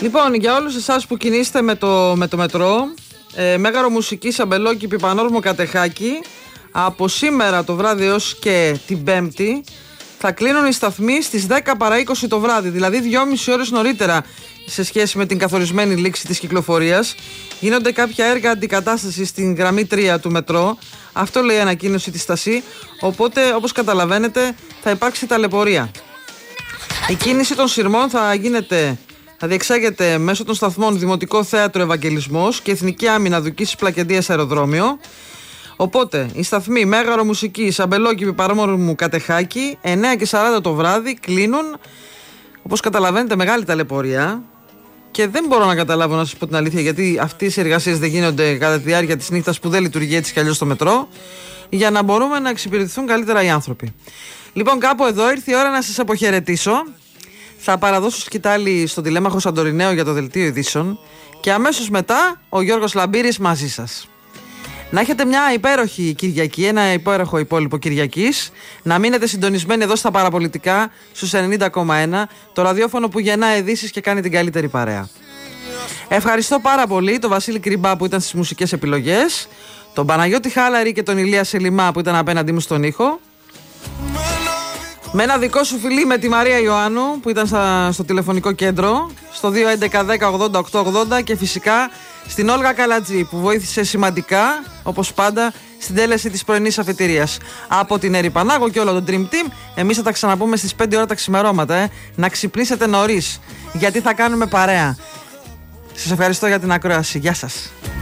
Λοιπόν, για όλους εσάς που κινείστε με το μετρό, Μέγαρο Μουσικής, Αμπελόκηπη, Πανόρμο, Κατεχάκη, από σήμερα το βράδυ έως και την Πέμπτη θα κλείνουν οι σταθμοί στις 10 παρά 20 το βράδυ, δηλαδή 2,5 ώρες νωρίτερα σε σχέση με την καθορισμένη λήξη της κυκλοφορίας. Γίνονται κάποια έργα αντικατάστασης στην γραμμή 3 του μετρό. Αυτό λέει η ανακοίνωση της ΣΤΑΣΥ. Οπότε, όπως καταλαβαίνετε, θα υπάρξει ταλαιπωρία. Η κίνηση των σειρμών θα διεξάγεται μέσω των σταθμών Δημοτικό Θέατρο Ευαγγελισμός και Εθνική Άμυνα Δουκίσης Πλακεντίας Αεροδρόμιο. Οπότε, οι σταθμοί Μέγαρο Μουσικής, Αμπελόκηπη, Πανόρμου, Κατεχάκη, 9:40 το βράδυ κλείνουν. Όπως καταλαβαίνετε, μεγάλη ταλαιπωρία. Και δεν μπορώ να καταλάβω, να σας πω την αλήθεια, γιατί αυτές οι εργασίες δεν γίνονται κατά τη διάρκεια της νύχτας που δεν λειτουργεί έτσι κι αλλιώς το μετρό, για να μπορούμε να εξυπηρετηθούν καλύτερα οι άνθρωποι. Λοιπόν, κάπου εδώ ήρθε η ώρα να σας αποχαιρετήσω. Θα παραδώσω σκητάλη στον τηλέμαχο Σαντορινέο για το δελτίο ειδήσεων και αμέσως μετά ο Γιώργος Λαμπύρης μαζί σας. Να έχετε μια υπέροχη Κυριακή, ένα υπέροχο υπόλοιπο Κυριακής. Να μείνετε συντονισμένοι εδώ στα Παραπολιτικά στους 90,1, το ραδιόφωνο που γεννά ειδήσεις και κάνει την καλύτερη παρέα. Ευχαριστώ πάρα πολύ τον Βασίλη Κρυμπά που ήταν στις μουσικές επιλογές, τον Παναγιώτη Χάλαρη και τον Ηλία Σελιμά που ήταν απέναντί μου στον ήχο. Με ένα δικό σου φιλί με τη Μαρία Ιωάννου που ήταν στο τηλεφωνικό κέντρο, στο 211-10-80-880 και φυσικά στην Όλγα Καλατζή που βοήθησε σημαντικά, όπως πάντα, στην τέλεση της πρωινής αφετηρίας. Από την Έρη Πανάγο και όλο το Dream Team, εμείς θα τα ξαναπούμε στις 5 ώρα τα ξημερώματα. Να ξυπνήσετε νωρίς, γιατί θα κάνουμε παρέα. Σας ευχαριστώ για την ακρόαση. Γεια σας.